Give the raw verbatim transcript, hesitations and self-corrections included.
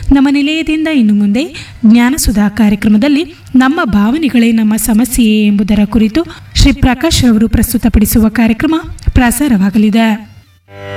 ನಮ್ಮ ನಿಲಯದಿಂದ ಇನ್ನು ಮುಂದೆ ಜ್ಞಾನಸುಧಾ ಕಾರ್ಯಕ್ರಮದಲ್ಲಿ ನಮ್ಮ ಭಾವನೆಗಳೇ ನಮ್ಮ ಸಮಸ್ಯೆಯೇ ಎಂಬುದರ ಕುರಿತು ಶ್ರೀ ಪ್ರಕಾಶ್ ಅವರು ಪ್ರಸ್ತುತಪಡಿಸುವ ಕಾರ್ಯಕ್ರಮ ಪ್ರಸಾರವಾಗಲಿದೆ.